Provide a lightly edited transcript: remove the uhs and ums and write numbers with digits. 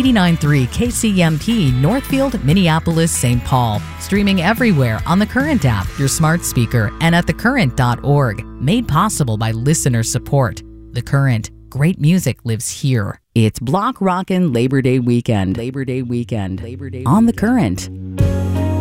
89.3 KCMP, Northfield, Minneapolis, St. Paul. Streaming everywhere on the Current app, your smart speaker, and at thecurrent.org. Made possible by listener support. The Current. Great music lives here. It's Block Rockin' Labor Day weekend. On the Current.